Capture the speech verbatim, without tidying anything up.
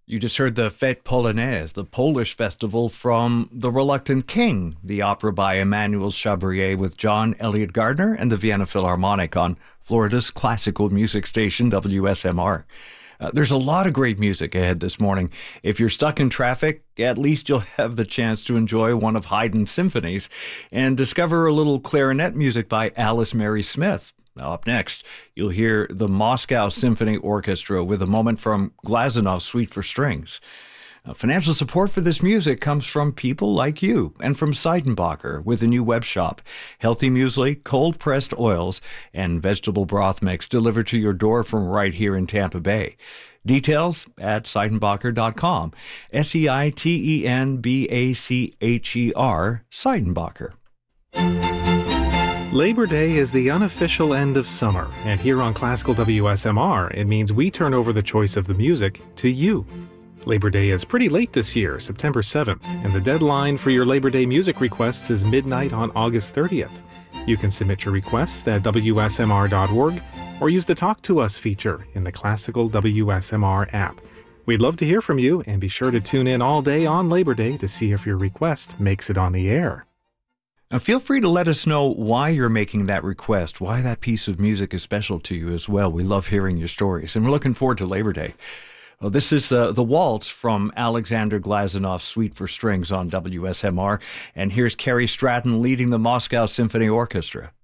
You just heard the Fête Polonaise, the Polish festival from The Reluctant King, the opera by Emmanuel Chabrier with John Elliott Gardner and the Vienna Philharmonic on Florida's classical music station, W S M R. Uh, there's a lot of great music ahead this morning. If you're stuck in traffic, at least you'll have the chance to enjoy one of Haydn's symphonies and discover a little clarinet music by Alice Mary Smith. Now, up next, you'll hear the Moscow Symphony Orchestra with a moment from Glazanov's Suite for Strings. Now, financial support for this music comes from people like you and from Seidenbacher with a new web shop, healthy muesli, cold-pressed oils, and vegetable broth mix delivered to your door from right here in Tampa Bay. Details at seidenbacher dot com. S E I T E N B A C H E R, Seidenbacher. Labor Day is the unofficial end of summer, and here on Classical W S M R, it means we turn over the choice of the music to you. Labor Day is pretty late this year, September seventh, and the deadline for your Labor Day music requests is midnight on August thirtieth. You can submit your request at W S M R dot org or use the Talk to Us feature in the Classical W S M R app. We'd love to hear from you, and be sure to tune in all day on Labor Day to see if your request makes it on the air. Now, feel free to let us know why you're making that request, why that piece of music is special to you as well. We love hearing your stories, and we're looking forward to Labor Day. Well, this is the, the waltz from Alexander Glazanov's Suite for Strings on W S M R, and here's Carrie Stratton leading the Moscow Symphony Orchestra.